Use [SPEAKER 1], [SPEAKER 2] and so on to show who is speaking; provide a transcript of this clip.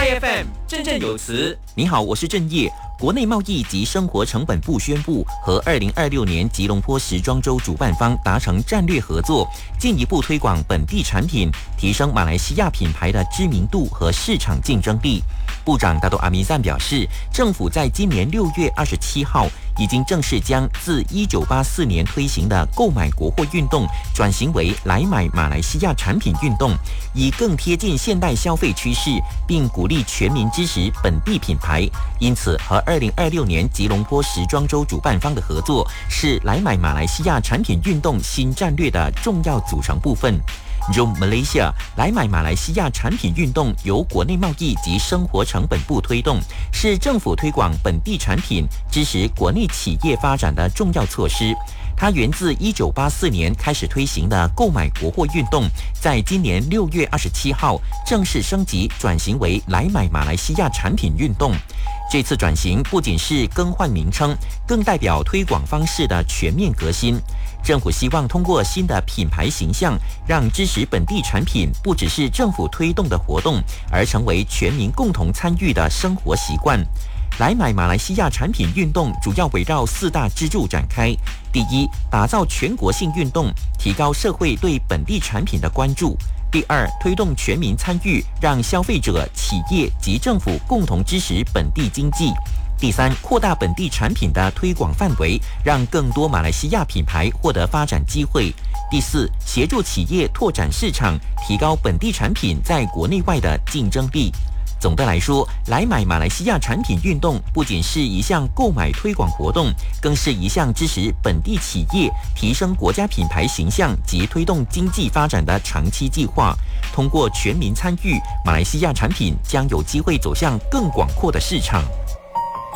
[SPEAKER 1] ，HiFM 振振有词。
[SPEAKER 2] 你好，我是郑业。国内贸易及生活成本部宣布，和2026年吉隆坡时装周主办方达成战略合作，进一步推广本地产品，提升马来西亚品牌的知名度和市场竞争力。部长大多阿米赞表示，政府在今年6月27号已经正式将自1984年推行的购买国货运动转型为来买马来西亚产品运动，以更贴近现代消费趋势，并鼓励全民支持本地品牌。因此，和2026年吉隆坡时装周主办方的合作是来买马来西亚产品运动新战略的重要组成部分。Jom Malaysia 来买马来西亚产品运动由国内贸易及生活成本部推动，是政府推广本地产品、支持国内企业发展的重要措施。它源自1984年开始推行的购买国货运动，在今年6月27号正式升级转型为来买马来西亚产品运动。这次转型不仅是更换名称，更代表推广方式的全面革新。政府希望通过新的品牌形象，让支持本地产品不只是政府推动的活动，而成为全民共同参与的生活习惯。来买马来西亚产品运动主要围绕4大支柱展开。第一，打造全国性运动，提高社会对本地产品的关注。第二，推动全民参与，让消费者、企业及政府共同支持本地经济。第三，扩大本地产品的推广范围，让更多马来西亚品牌获得发展机会。第四，协助企业拓展市场，提高本地产品在国内外的竞争力。总的来说，来买马来西亚产品运动不仅是一项购买推广活动，更是一项支持本地企业、提升国家品牌形象及推动经济发展的长期计划。通过全民参与，马来西亚产品将有机会走向更广阔的市场。